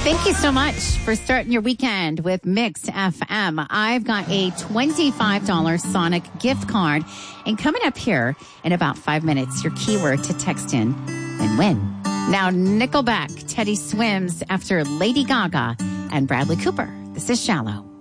Thank you so much for starting your weekend with Mix FM. I've got a $25 Sonic gift card. And coming up here in about 5 minutes, your keyword to text in and win. Now, Nickelback, Teddy Swims after Lady Gaga and Bradley Cooper. This is Shallow.